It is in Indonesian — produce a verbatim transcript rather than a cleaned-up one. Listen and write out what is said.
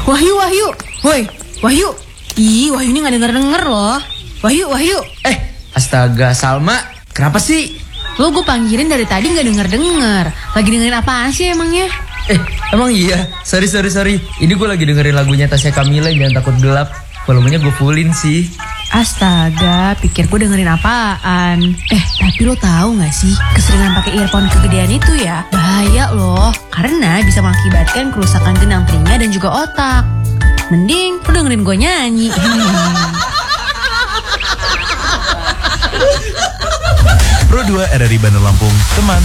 Wahyu, Wahyu. Woi, Wahyu. Ih, Wahyu ini gak denger-denger loh. Wahyu, Wahyu. Eh, astaga, Salma. Kenapa sih? Lo gue panggilin dari tadi gak denger-denger. Lagi dengerin apaan sih emangnya? Eh, emang iya? Sorry, sorry, sorry. Ini gue lagi dengerin lagunya Tasya Kamila, Jangan Takut Gelap. Volumenya gue fullin sih. Astaga, pikir gue dengerin apaan. Eh, tapi lo tahu gak sih, keseringan pakai earphone kegedean itu ya bahaya loh. Karena bisa mengakibatkan kerusakan genang telinga dan juga otak. Mending lo dengerin gue nyanyi. Pro dua R R I Bandar Lampung, teman